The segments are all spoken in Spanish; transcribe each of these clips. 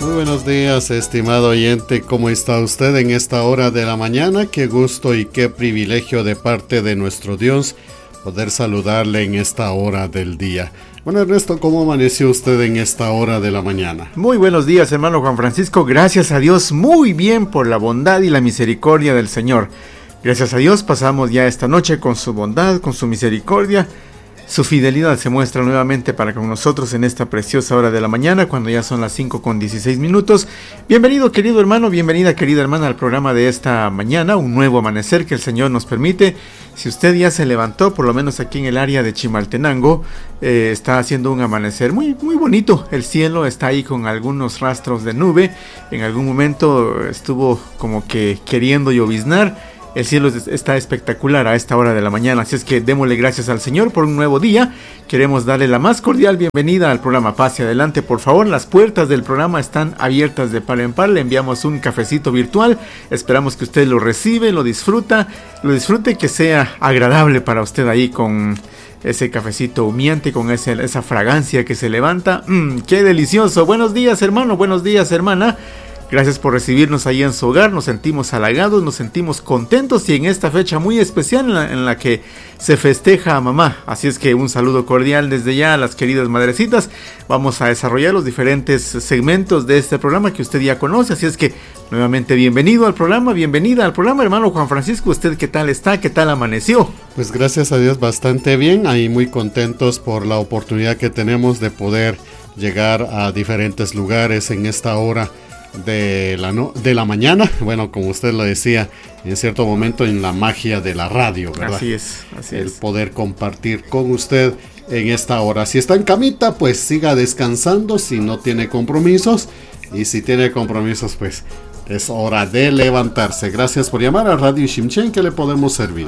Muy buenos días, estimado oyente. ¿Cómo está usted en esta hora de la mañana? Qué gusto y qué privilegio de parte de nuestro Dios poder saludarle en esta hora del día. Bueno, Ernesto, ¿cómo amaneció usted en esta hora de la mañana? Muy buenos días, hermano Juan Francisco. Gracias a Dios, muy bien por la bondad y la misericordia del Señor. Gracias a Dios pasamos ya esta noche con su bondad, con su misericordia. Su fidelidad se muestra nuevamente para con nosotros en esta preciosa hora de la mañana, cuando ya son las 5:16. Bienvenido, querido hermano, bienvenida, querida hermana, al programa de esta mañana, un nuevo amanecer que el Señor nos permite. Si usted ya se levantó, por lo menos aquí en el área de Chimaltenango, está haciendo un amanecer muy, muy bonito. El cielo está ahí con algunos rastros de nube. En algún momento estuvo como que queriendo lloviznar. El cielo está espectacular a esta hora de la mañana, así es que démosle gracias al Señor por un nuevo día. Queremos darle la más cordial bienvenida al programa. Pase adelante, por favor. Las puertas del programa están abiertas de par en par. Le enviamos un cafecito virtual. Esperamos que usted lo recibe, lo disfrute, que sea agradable para usted ahí con ese cafecito humeante, con esa fragancia que se levanta. ¡Qué delicioso! Buenos días, hermano. Buenos días, hermana. Gracias por recibirnos ahí en su hogar, nos sentimos halagados, nos sentimos contentos y en esta fecha muy especial en la que se festeja a mamá. Así es que un saludo cordial desde ya a las queridas madrecitas. Vamos a desarrollar los diferentes segmentos de este programa que usted ya conoce, así es que nuevamente bienvenido al programa, bienvenida al programa, hermano Juan Francisco. ¿Usted qué tal está? ¿Qué tal amaneció? Pues gracias a Dios bastante bien, ahí muy contentos por la oportunidad que tenemos de poder llegar a diferentes lugares en esta hora de la mañana. Bueno, como usted lo decía, en cierto momento en la magia de la radio, ¿verdad? Así es. El poder compartir con usted en esta hora. Si está en camita, pues siga descansando si no tiene compromisos. Y si tiene compromisos, pues es hora de levantarse. Gracias por llamar a Radio Shimchen, ¿qué le podemos servir?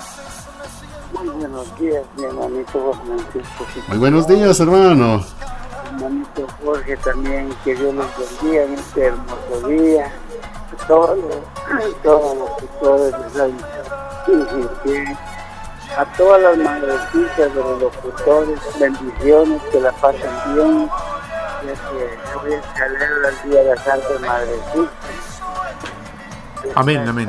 Muy buenos días, mi hermanito Francisco. Muy buenos días, hermano. Hermanito Jorge también, que Dios los bendiga en este hermoso día. Todos los tutores de radio, a todas las madrecitas de los locutores, bendiciones, que la pasen bien, ya que hoy es celebra el Día de las Santas Madrecitas. Amén, amén.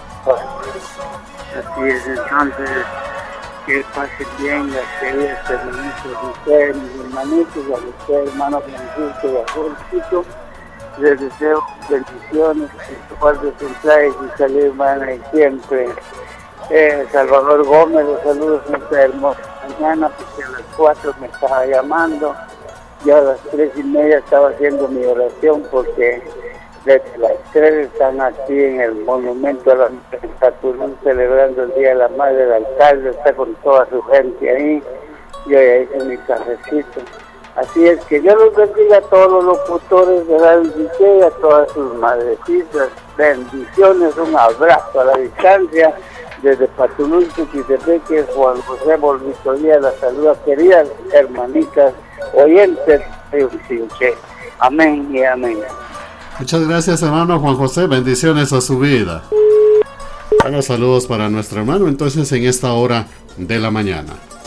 Así es, entonces, que pasen bien las queridas hermanitos de ustedes, mis hermanitos, a usted, hermano Francisco y a Jorgito. Les deseo bendiciones, que guarde sus trajes y salud humana y siempre. Salvador Gómez, los saludos en esta hermosa mañana, porque a las 4 me estaba llamando, ya a las 3:30 estaba haciendo mi oración, porque desde las 3 están aquí en el monumento a la Saturnino celebrando el Día de la Madre. El alcalde está con toda su gente ahí, yo ya hice mi cafecito. Así es que Dios los bendiga a todos los locutores de la DJ, a todas sus madrecitas. Bendiciones, un abrazo a la distancia desde Patulunco, Quitepeque. Juan José Bolvito Díaz la saluda, queridas hermanitas oyentes de Uxinche. Amén y amén. Muchas gracias, hermano Juan José, bendiciones a su vida. Bueno, saludos para nuestro hermano entonces en esta hora de la mañana.